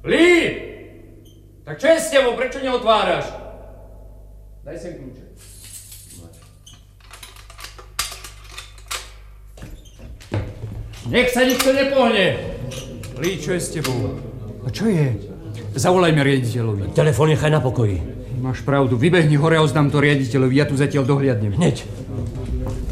Lí! Tak čo je s tebou? Prečo neotváraš? Daj sem kľúče. Nech sa nikto nepohne. Lí, čo je s tebou? A čo je? Zavolajme riaditeľovi. Telefón nechaj na pokoji. Máš pravdu, vybehni hore a oznám to riaditeľovi, ja tu zatiaľ dohliadnem. Hneď.